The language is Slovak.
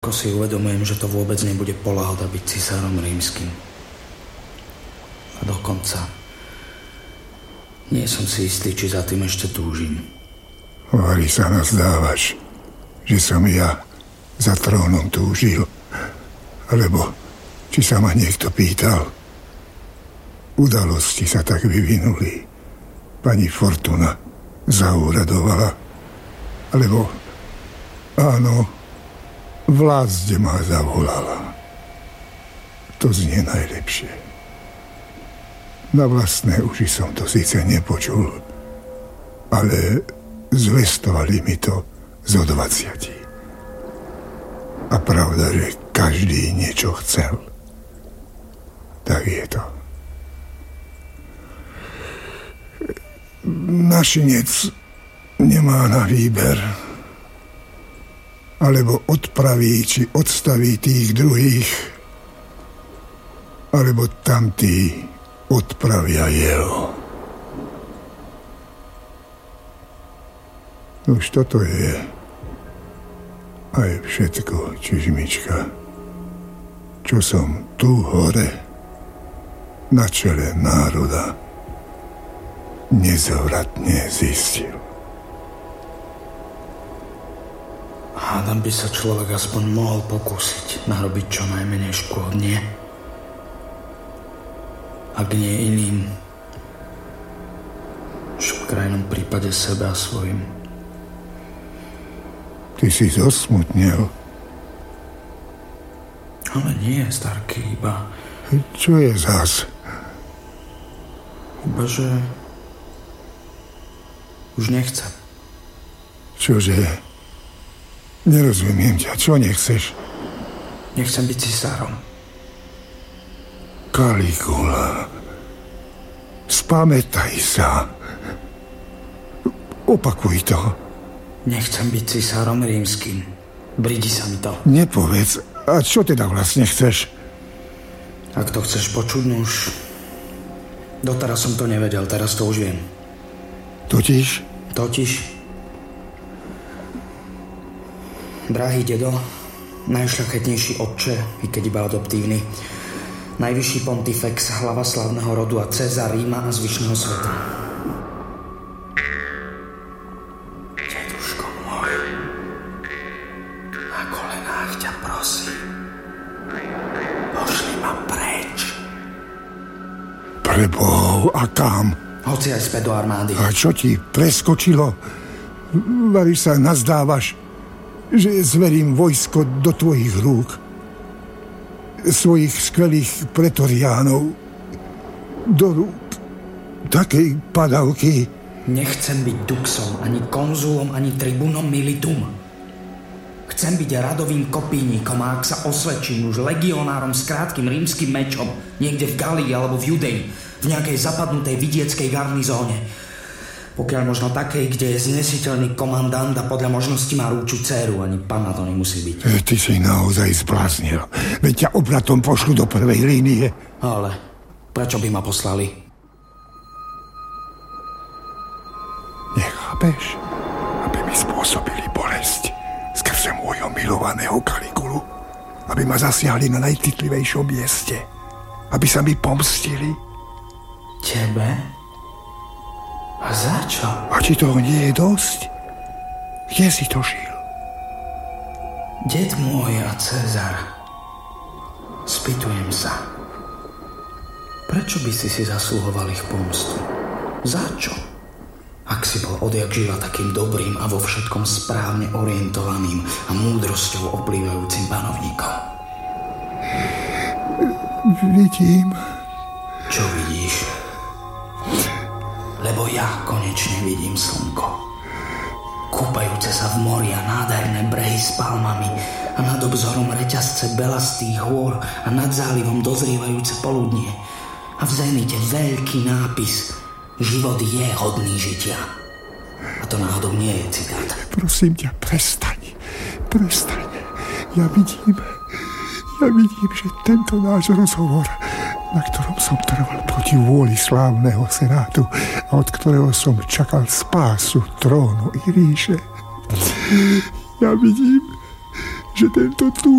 ako si uvedomujem, že to vôbec nebude poľahoda byť cisárom rímskym. A dokonca nie som si istý, či za tým ešte túžim. Vari sa nazdávaš, že som ja za trónom túžil, alebo či sa ma niekto pýtal. Udalosti sa tak vyvinuli. Pani Fortuna zaúradovala, alebo áno, vlázde ma zavolala. To znie najlepšie. Na vlastné uši som to síce nepočul, ale zvestovali mi to zo 20. A pravda, že každý niečo chcel. Tak je to. Našinec nemá na výber. Alebo odpraví, či odstaví tých druhých, alebo tamtí odpravia jeho. Už toto je aj všetko, čižmička, čo som tu hore na čele národa nezvratne zistil. Hádam by sa človek aspoň mohol pokúsiť narobiť čo najmenej škôd, nie? Ak nie iným, už v krajnom prípade sebe a svojim. Ty si zosmutnel. Ale nie, starky, iba... Čo je zas? Iba, že... už nechcem. Čože? Nerozumiem ťa. Čo nechceš? Nechcem byť cisárom. Kaligula, spamätaj sa. Opakuj to. Nechcem byť cisárom rímskym. Brídi sa mi to. Nepovedz. A čo teda vlastne chceš? Ak to chceš počuť, no už... Doteraz som to nevedel, teraz to už viem. Totiž? Drahý dedo, najšľachetnejší otče, i keď iba adoptívny, najvyšší pontifex, hlava slavného rodu a Cezar Ríma a zvyšného sveta. Deduško môj, na kolenách ťa prosím, pošli ma preč. Prebohov, a kam? Hoci aj späť do armády. A čo ti preskočilo? Vari sa nazdávaš, že zverím vojsko do tvojich rúk. Svojich skvelých pretoriánov do rúk takej padavky. Nechcem byť duxom, ani konzulom, ani tribúnom militum. Chcem byť radovým kopínikom a ak sa osvedčím už legionárom s krátkym rímskym mečom niekde v Galii alebo v Judei, v nejakej zapadnutej vidieckej garnizóne. Pokiaľ možno takej, kde je znesiteľný komandant a podľa možnosti má rúču dcéru, ani panna to nemusí byť. Ty si naozaj zbláznil. Veď ťa obratom pošlu do prvej línie. Ale prečo by ma poslali? Nechápeš? Aby mi spôsobili bolesť skrze môjho milovaného Kaligulu. Aby ma zasiahli na najcitlivejšom mieste. Aby sa mi pomstili. Tebe? A za čo? A či toho nie je dosť? Kde si to žil? Det môj a Cezar, spýtujem sa, prečo by si zasluhoval ich pomstu? Za čo? Ak si bol odjak živa takým dobrým a vo všetkom správne orientovaným a múdrosťou oplývajúcim panovníkom. Vidím. Čo vidíš? Lebo ja konečne vidím slnko. Kúpajúce sa v mori a nádherné brehy s palmami a nad obzorom reťazce belastých hôr a nad zálivom dozrievajúce poludnie. A v zenite veľký nápis: život je hodný žitia. A to náhodou nie je citát. Prosím ťa, prestaň. Ja vidím, že tento náš rozhovor, na ktorom som trval proti vôli slávneho senátu a od ktorého som čakal spásu trónu i ríše. Ja vidím, že tento